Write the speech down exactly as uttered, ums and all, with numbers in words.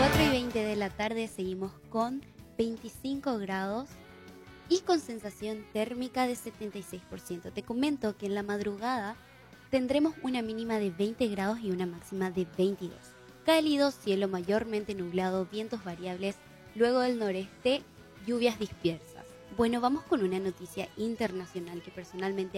cuatro y veinte de la tarde seguimos con veinticinco grados y con sensación térmica de setenta y seis por ciento. Te comento que en la madrugada tendremos una mínima de veinte grados y una máxima de veintidós. Cálido, cielo mayormente nublado, vientos variables, luego del noreste, lluvias dispersas. Bueno, vamos con una noticia internacional que personalmente